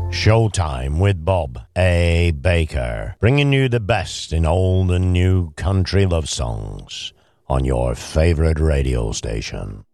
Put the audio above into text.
Showtime with Bob A. Baker, bringing you the best in old and new country love songs on your favorite radio station.